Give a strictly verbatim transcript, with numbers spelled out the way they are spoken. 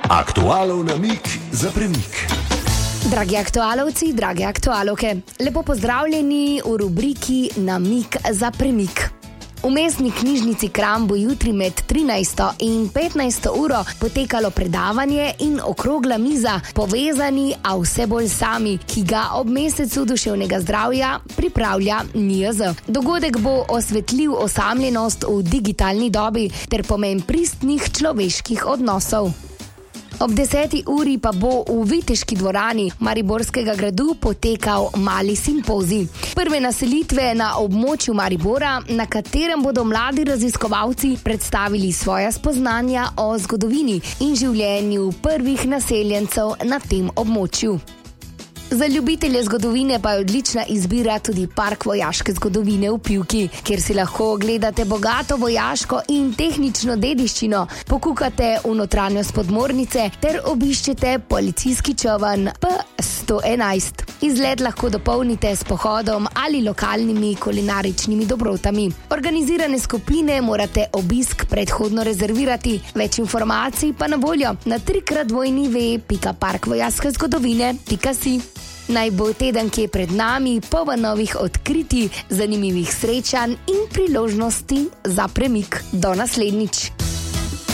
Aktualov namig za premik. Dragi aktualovci, drage aktualovke, lepo pozdravljeni v rubriki Namig za premik. V mestni knjižnici Kranj bo jutri med trinajsto in petnajsto uro potekalo predavanje in okrogla miza Povezani, a vse bolj sami, ki ga ob mesecu duševnega zdravja pripravlja N I J Z. Dogodek bo osvetlil osamljenost v digitalni dobi ter pomen pristnih človeških odnosov. Ob deseti uri pa bo v Viteški dvorani Mariborskega gradu potekal mali simpozij. Prve naselitve na območju Maribora, na katerem bodo mladi raziskovalci predstavili svoja spoznanja o zgodovini in življenju prvih naseljencev na tem območju. Za ljubitelje zgodovine pa je odlična izbira tudi Park vojaške zgodovine v Pivki, kjer si lahko ogledate bogato vojaško in tehnično dediščino, pokukate v notranjost podmornice ter obiščete policijski čoln P sto enajst. Izlet lahko dopolnite s pohodom ali lokalnimi kulinaričnimi dobrotami. Organizirane skupine morate obisk predhodno rezervirati, več informacij pa na voljo na trikrat dvojni ve pika park vojaške zgodovine pika si. Naj bo teden, ki je pred nami, poln novih odkritij, zanimivih srečanj in priložnosti za premik. Do naslednjič.